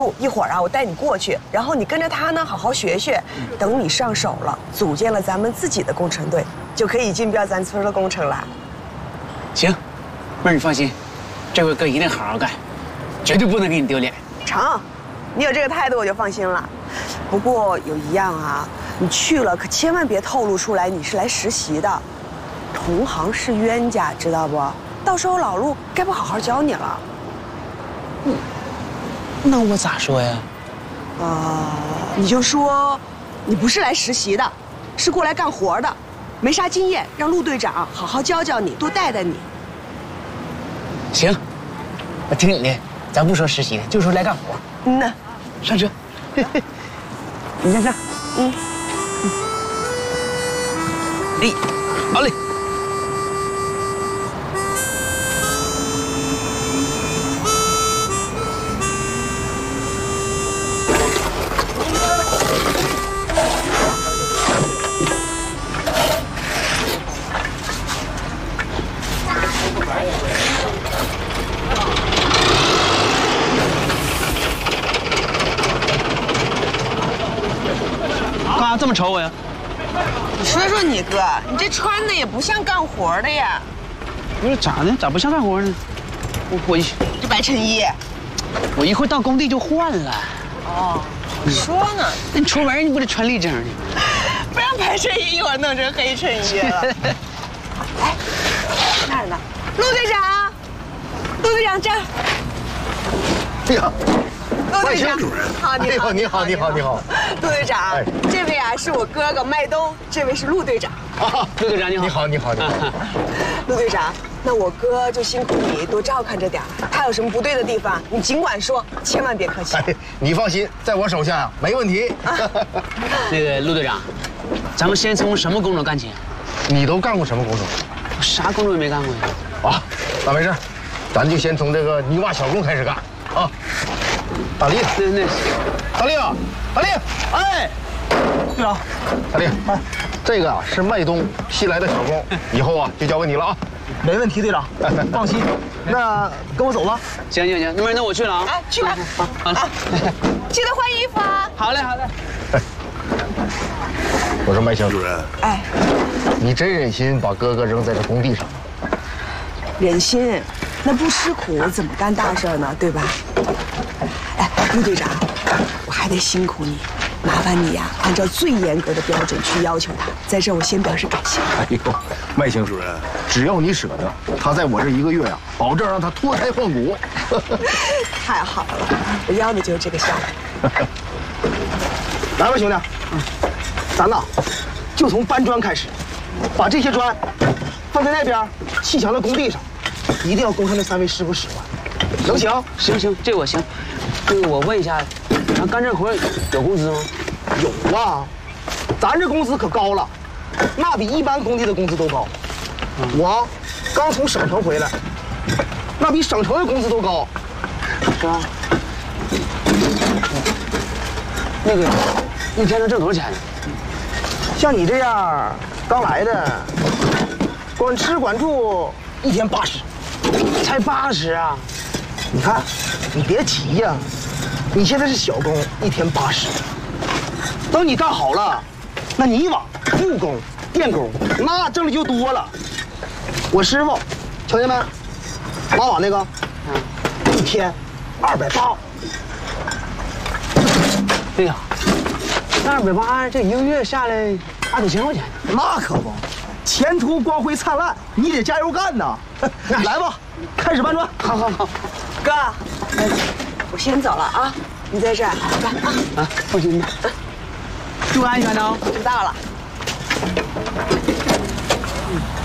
一会儿啊，我带你过去，然后你跟着他呢，好好学学。等你上手了，组建了咱们自己的工程队，就可以竞标咱村的工程了。 行，妹儿你放心，这回哥一定好好干，绝对不能给你丢脸。 成，你有这个态度我就放心了。不过有一样啊，你去了可千万别透露出来你是来实习的，同行是冤家，知道不？到时候老陆该不好好教你了。 那我咋说呀？ 你就说你不是来实习的，是过来干活的，没啥经验，让陆队长好好教教你，多带带你。 行，我听你的，咱不说实习的，就说来干活。 嗯呐， 上车。你先上。哎，好嘞。干啥这么瞅我呀？ 你说说你哥，你这穿的也不像干活的呀。 不是咋的？咋不像干活呢？我这白衬衣。 我一会儿到工地就换了。 哦，说呢。 那你出门你不得穿立正的？ 不然白衬衣一会儿弄成黑衬衣了。哎，那儿呢？陆队长，陆队长这儿。 哎呀， 陆队长， 主任， 好，你好， 你好，你好，你好。 陆队长，这位啊是我哥哥麦东，这位是陆队长。 啊， 陆队长你好。 你好，你好，你好。 陆队长，那我哥就辛苦你多照看着点儿，他有什么不对的地方，你尽管说，千万别客气。 哎，你放心，在我手下呀，没问题。 那个陆队长，咱们先从什么工种干起？ 你都干过什么工种？ 我啥工作也没干过呀。 啊，那没事，咱就先从这个泥瓦小工开始干啊。大力，大力啊，大力，哎，队长，大力，哎，这个啊是麦东新来的小工，以后啊就交给你了啊。 没问题，队长，放心。那跟我走吧。 行，那么那我去了啊。 哎，去吧。啊，记得换衣服啊。 好嘞。 我说麦强主任， 哎， 你真忍心把哥哥扔在这工地上？ 忍心，那不吃苦怎么干大事呢？对吧？哎，陆队长，我还得辛苦你，麻烦你呀，按照最严格的标准去要求他。在这我先表示感谢。 哎呦，麦庆主任，只要你舍得，他在我这1个月呀，保证让他脱胎换骨。 太好了，我要的就是这个效果。 来吧，兄弟，咱呐就从搬砖开始，把这些砖放在那边砌墙的工地上，一定要供上那3位师傅使唤，能行？ 行，这我行。这个我问一下，咱干这活有工资吗？ 有啊，咱这工资可高了，那比一般工地的工资都高。我刚从省城回来，那比省城的工资都高。 是吧？那个一天能挣多少钱呢？ 像你这样刚来的，管吃管住1天80， 才80啊！ 你看，你别急呀，你现在是小工，1天80。等你干好了，那泥瓦、木工、电工，那挣的就多了。我师傅，瞧见没？拉瓦那个，1天280。 对呀，那280这1个月下来8、9千块钱。 那可不，前途光辉灿烂，你得加油干呐！来吧，开始搬砖。 好， 哥，我先走了啊，你在这儿好好干啊。 啊，放心吧。注意安全哦。 知道了。